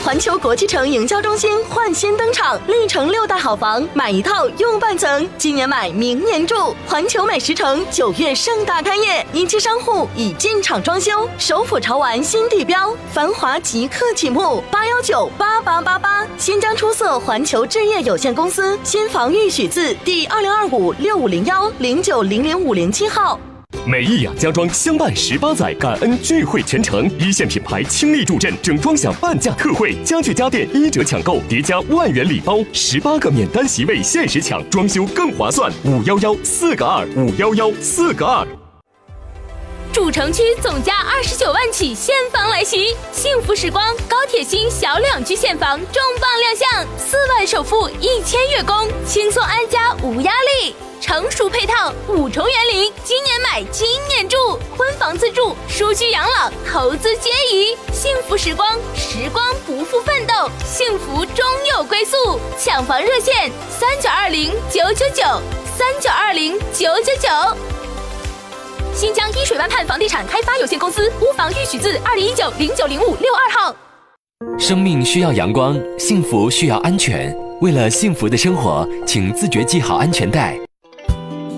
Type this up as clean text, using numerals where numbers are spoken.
环球国际城营销中心焕新登场，历城6大好房，买一套用半层，今年买明年住。环球美食城9月盛大开业，一期商户已进场装修，首府潮玩新地标，繁华即刻启幕，8198888。新疆出色环球置业有限公司新房预许字第2025650109005007号。 美意雅家装相伴18载，感恩聚会全程，一线品牌倾力助阵，整装享半价特惠，家具家电1折抢购，叠加万元礼包，18个免单席位限时抢，装修更划算。511-4个2，511-4个2。 主城区总价29万起现房来袭，幸福时光高铁新小两居现房重磅亮相，4万首付1000月供，轻松安家无压力。成熟配套5重园林，今年买今年住，婚房自住，舒居养老，投资皆宜。幸福时光，时光不负奋斗，幸福终有归宿。抢房热线3920-999，3920-999。新疆依水湾畔房地产开发有限公司屋房预许字2019090562号。 生命需要阳光，幸福需要安全。为了幸福的生活，请自觉系好安全带。